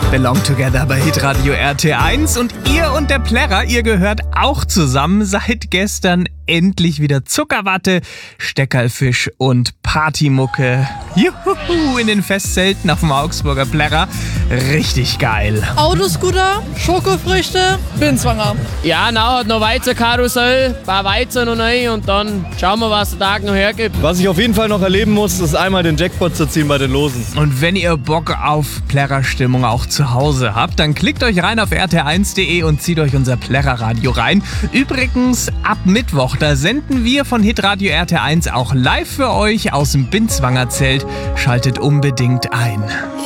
Belong Together bei Hitradio RT1 und ihr und der Plärrer, ihr gehört auch zusammen. Seit gestern endlich wieder Zuckerwatte, Steckerlfisch und Partymucke. Juhu, in den Festzelten auf dem Augsburger Plärrer. Richtig geil. Autoscooter, Schokofrüchte, bin schwanger. Ja, hat noch Weizenkarussell, ein paar Weizen noch rein und dann schauen wir, was der Tag noch hergibt. Was ich auf jeden Fall noch erleben muss, ist einmal den Jackpot zu ziehen bei den Losen. Und wenn ihr Bock auf Plärrer-Stimmung auch zu Hause habt, dann klickt euch rein auf rt1.de und zieht euch unser Plärrer-Radio rein. Übrigens, ab Mittwoch, da senden wir von Hitradio RT1 auch live für euch aus dem Binzwanger Zelt. Schaltet unbedingt ein.